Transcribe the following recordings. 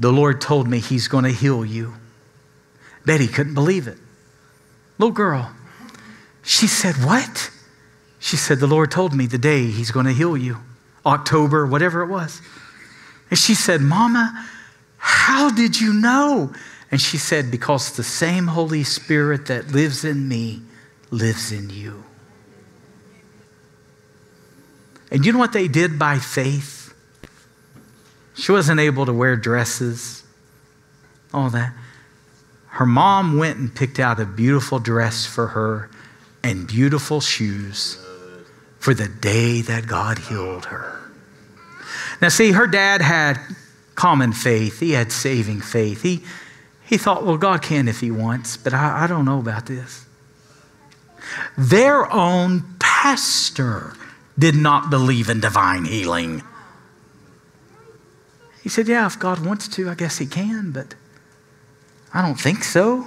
the Lord told me He's going to heal you. Betty couldn't believe it. Little girl. She said, what? She said, the Lord told me the day He's going to heal you. October, whatever it was. And she said, Mama, how did you know? And she said, because the same Holy Spirit that lives in me lives in you. And you know what they did by faith? She wasn't able to wear dresses, all that. Her mom went and picked out a beautiful dress for her and beautiful shoes for the day that God healed her. Now see, her dad had common faith. He had saving faith. He thought, well, God can if He wants, but I don't know about this. Their own pastor did not believe in divine healing. He said, yeah, if God wants to, I guess He can, but I don't think so.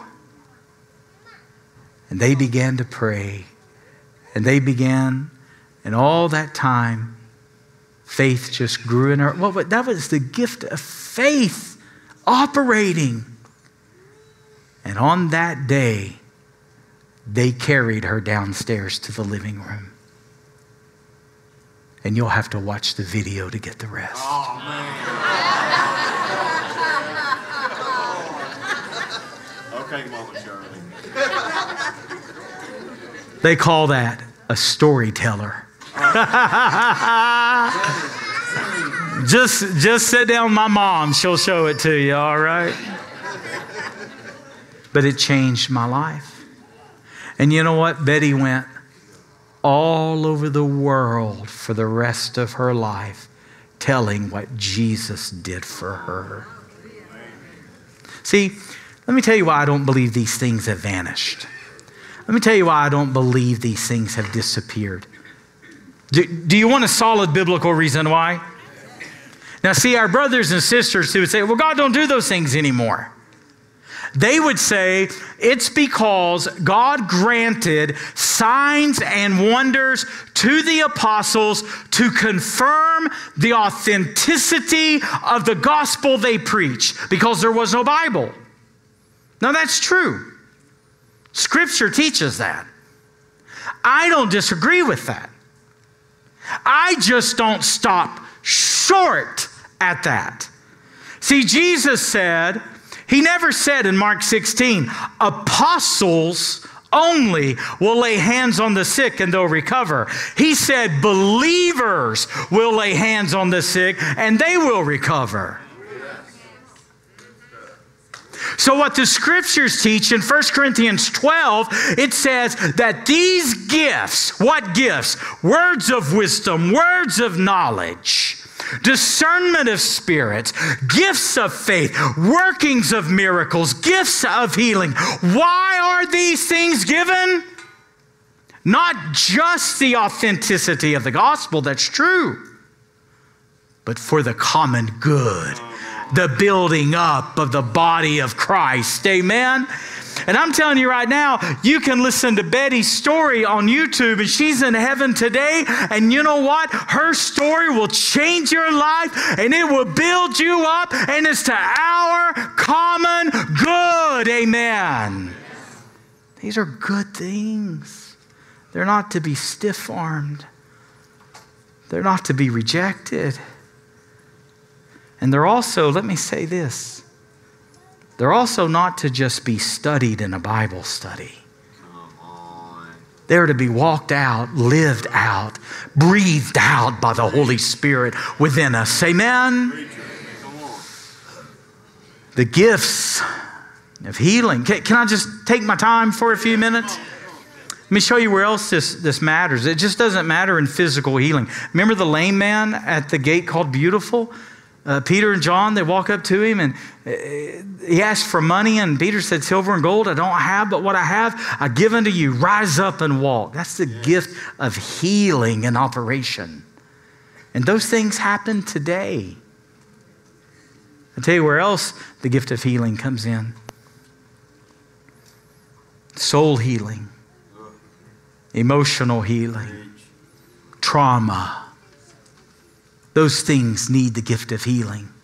And they began to pray. And they began, and all that time, faith just grew in her. Well, but that was the gift of faith operating. And on that day, they carried her downstairs to the living room. And you'll have to watch the video to get the rest. Oh, man. Okay, Mama Shirley. They call that a storyteller. Just sit down with my mom. She'll show it to you, all right? But it changed my life. And you know what? Betty went all over the world for the rest of her life telling what Jesus did for her. See, let me tell you why I don't believe these things have vanished. Let me tell you why I don't believe these things have disappeared. Do you want a solid biblical reason why? Now see, our brothers and sisters who would say, well, God don't do those things anymore. They would say it's because God granted signs and wonders to the apostles to confirm the authenticity of the gospel they preach because there was no Bible. Now that's true. Scripture teaches that. I don't disagree with that. I just don't stop short at that. See, Jesus said, He never said in Mark 16, apostles only will lay hands on the sick and they'll recover. He said believers will lay hands on the sick and they will recover. So what the scriptures teach in 1 Corinthians 12, it says that these gifts, what gifts? Words of wisdom, words of knowledge, discernment of spirits, gifts of faith, workings of miracles, gifts of healing. Why are these things given? Not just the authenticity of the gospel, that's true, but for the common good, the building up of the body of Christ. Amen? And I'm telling you right now, you can listen to Betty's story on YouTube, and she's in heaven today. And you know what? Her story will change your life, and it will build you up, and it's to our common good. Amen. These are good things. They're not to be stiff-armed. They're not to be rejected. And they're also, let me say this, they're also not to just be studied in a Bible study. They're to be walked out, lived out, breathed out by the Holy Spirit within us. Amen? The gifts of healing. Can I just take my time for a few minutes? Let me show you where else this matters. It just doesn't matter in physical healing. Remember the lame man at the gate called Beautiful? Peter and John, they walk up to him and he asked for money, and Peter said, silver and gold I don't have, but what I have I give unto you. Rise up and walk. That's the gift of healing in operation. And those things happen today. I'll tell you where else the gift of healing comes in. Soul healing, emotional healing, trauma. Those things need the gift of healing.